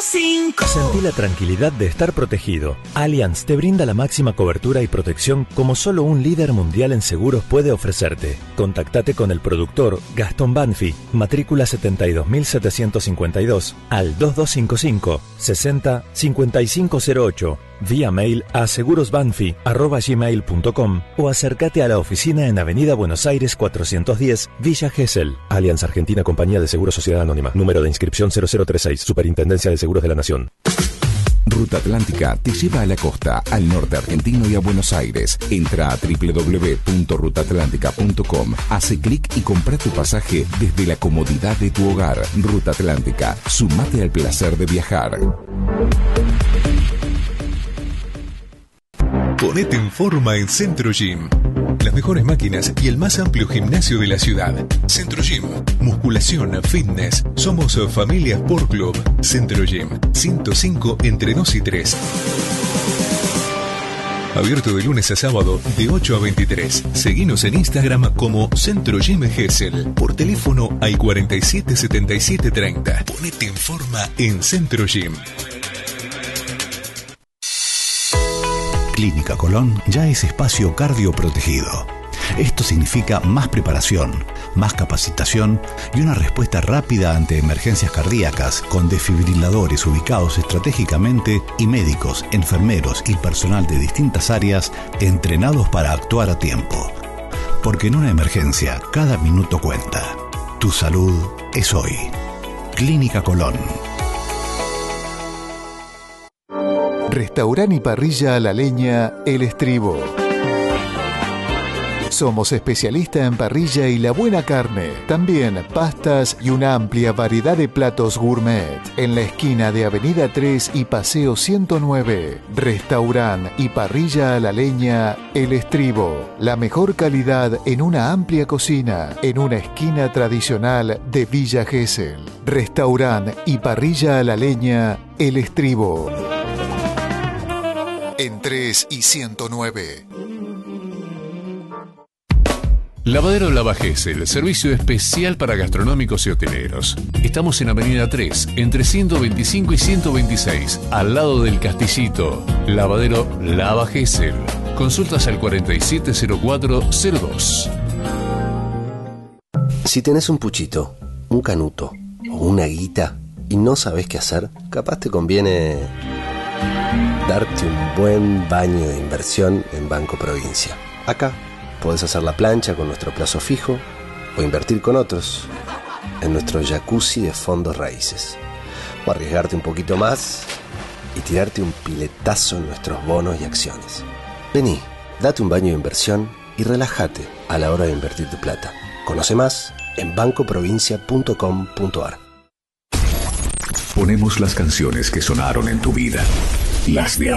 5. Sentí la tranquilidad de estar protegido. Allianz te brinda la máxima cobertura y protección como solo un líder mundial en seguros puede ofrecerte. Contactate con el productor Gastón Banfi, matrícula 72752, al 2255 60 5508, vía mail a segurosbanfi@gmail.com o acércate a la oficina en Avenida Buenos Aires 410, Villa Gesell. Allianz Argentina Compañía de Seguros Sociedad Anónima. Número de inscripción 0036, Superintendencia de Seguros de la Nación. Ruta Atlántica te lleva a la costa, al norte argentino y a Buenos Aires. Entra a www.rutaatlántica.com, hace clic y compra tu pasaje desde la comodidad de tu hogar. Ruta Atlántica, sumate al placer de viajar. Ponete en forma en Centro Gym. Las mejores máquinas y el más amplio gimnasio de la ciudad. Centro Gym. Musculación, fitness. Somos Familia Sport Club. Centro Gym. 105 entre 2 y 3. Abierto de lunes a sábado de 8 a 23. Seguinos en Instagram como Centro Gym Gesell. Por teléfono al 47 77 30. Ponete en forma en Centro Gym. Clínica Colón ya es espacio cardioprotegido. Esto significa más preparación, más capacitación y una respuesta rápida ante emergencias cardíacas con desfibriladores ubicados estratégicamente y médicos, enfermeros y personal de distintas áreas entrenados para actuar a tiempo. Porque en una emergencia cada minuto cuenta. Tu salud es hoy. Clínica Colón. Restaurant y parrilla a la leña El Estribo. Somos especialistas en parrilla y la buena carne. También pastas y una amplia variedad de platos gourmet. En la esquina de Avenida 3 y Paseo 109. Restaurant y parrilla a la leña El Estribo. La mejor calidad en una amplia cocina. En una esquina tradicional de Villa Gesell. Restaurant y parrilla a la leña El Estribo. En 3 y 109. Lavadero Lava Gesell, servicio especial para gastronómicos y hoteleros. Estamos en Avenida 3, entre 125 y 126, al lado del Castillito. Lavadero Lava Gesell. Consultas al 470402. Si tenés un puchito, un canuto o una guita y no sabés qué hacer, capaz te conviene darte un buen baño de inversión en Banco Provincia. Acá podés hacer la plancha con nuestro plazo fijo o invertir con otros en nuestro jacuzzi de fondos raíces. O arriesgarte un poquito más y tirarte un piletazo en nuestros bonos y acciones. Vení, date un baño de inversión y relájate a la hora de invertir tu plata. Conoce más en bancoprovincia.com.ar. Ponemos las canciones que sonaron en tu vida. Las de